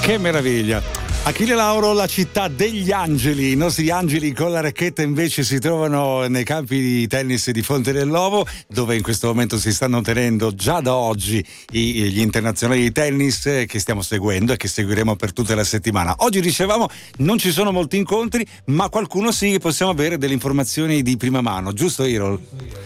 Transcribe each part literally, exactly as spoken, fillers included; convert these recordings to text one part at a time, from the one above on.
Che meraviglia! Achille Lauro, la città degli angeli. I nostri angeli con la racchetta invece si trovano nei campi di tennis di Fonte dell'Ovo, dove in questo momento si stanno tenendo già da oggi gli internazionali di tennis che stiamo seguendo e che seguiremo per tutta la settimana. Oggi dicevamo non ci sono molti incontri, ma qualcuno sì, possiamo avere delle informazioni di prima mano, giusto Irol?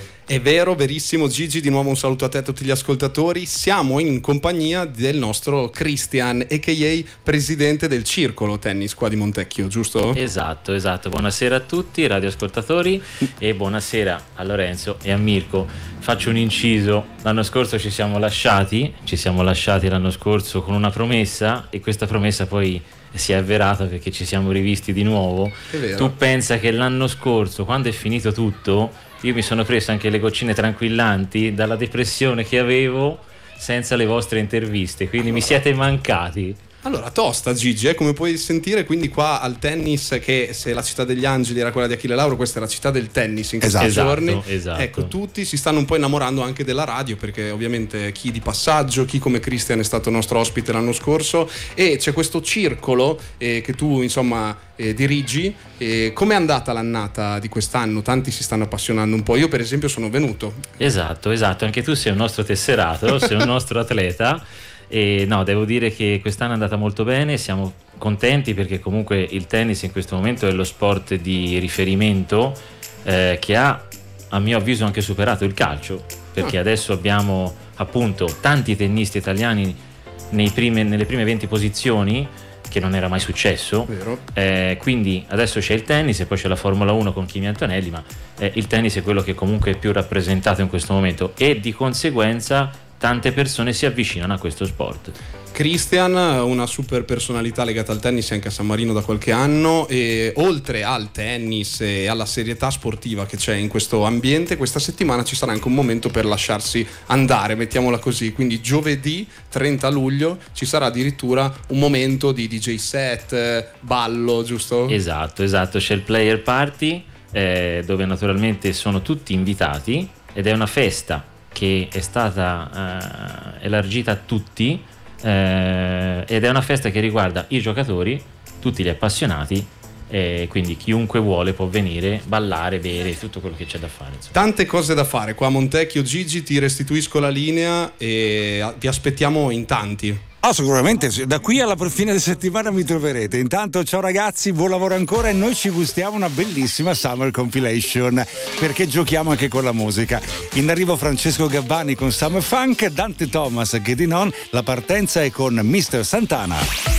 È vero, verissimo Gigi, di nuovo un saluto a te e a tutti gli ascoltatori. Siamo in compagnia del nostro Christian, a k a presidente del Circolo Tennis qua di Montecchio, giusto? Esatto, esatto. Buonasera a tutti radioascoltatori e buonasera a Lorenzo e a Mirko. Faccio un inciso: l'anno scorso ci siamo lasciati, ci siamo lasciati l'anno scorso con una promessa e questa promessa poi si è avverata perché ci siamo rivisti di nuovo. È vero. Tu pensa che l'anno scorso, quando è finito tutto, io mi sono preso anche le goccine tranquillanti dalla depressione che avevo senza le vostre interviste, quindi mi siete mancati. Allora, tosta Gigi, eh, come puoi sentire, quindi qua al tennis, che se la città degli angeli era quella di Achille Lauro, questa è la città del tennis in questi Esatto. giorni. Esatto, esatto. Ecco, tutti si stanno un po' innamorando anche della radio, perché ovviamente chi di passaggio, chi come Christian è stato nostro ospite l'anno scorso, e c'è questo circolo eh, che tu insomma eh, dirigi. Eh, com'è andata l'annata di quest'anno? Tanti si stanno appassionando un po', io per esempio sono venuto. Esatto, esatto, anche tu sei un nostro tesserato, sei un nostro atleta. E no, devo dire che quest'anno è andata molto bene, siamo contenti perché comunque il tennis in questo momento è lo sport di riferimento eh, che ha, a mio avviso, anche superato il calcio, perché Ah. adesso abbiamo appunto tanti tennisti italiani nei prime, nelle prime venti posizioni, che non era mai successo. Vero. Eh, quindi adesso c'è il tennis e poi c'è la Formula uno con Kimi Antonelli, ma eh, il tennis è quello che comunque è più rappresentato in questo momento e di conseguenza tante persone si avvicinano a questo sport. Christian, una super personalità legata al tennis anche a San Marino da qualche anno, e oltre al tennis e alla serietà sportiva che c'è in questo ambiente, questa settimana ci sarà anche un momento per lasciarsi andare, mettiamola così. Quindi giovedì trenta luglio ci sarà addirittura un momento di D J set, ballo, giusto? Esatto, esatto, c'è il player party eh, dove naturalmente sono tutti invitati ed è una festa che è stata eh, elargita a tutti eh, ed è una festa che riguarda i giocatori, tutti gli appassionati, e quindi chiunque vuole può venire, ballare, bere, tutto quello che c'è da fare, insomma. Tante cose da fare qua a Montecchio. Gigi, ti restituisco la linea e ti aspettiamo in tanti. Ah, sicuramente, da qui alla fine di settimana mi troverete. Intanto ciao ragazzi, buon lavoro ancora e noi ci gustiamo una bellissima Summer Compilation, perché giochiamo anche con la musica. In arrivo Francesco Gabbani con Summer Funk, Dante Thomas, Get It On, la partenza è con mister Santana.